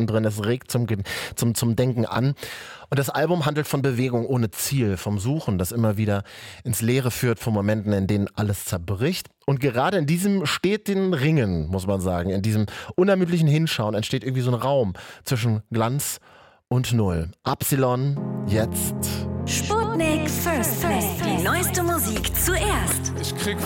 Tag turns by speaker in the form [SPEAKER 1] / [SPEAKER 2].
[SPEAKER 1] mittendrin. Es regt zum Denken an. Und das Album handelt von Bewegung ohne Ziel, vom Suchen, das immer wieder ins Leere führt, von Momenten, in denen alles zerbricht. Und gerade in diesem steten Ringen, muss man sagen, in diesem unermüdlichen Hinschauen entsteht irgendwie so ein Raum zwischen Glanz und Null. Absilon, jetzt.
[SPEAKER 2] Sputnik First Play. Die neueste Musik zuerst.
[SPEAKER 3] Ich krieg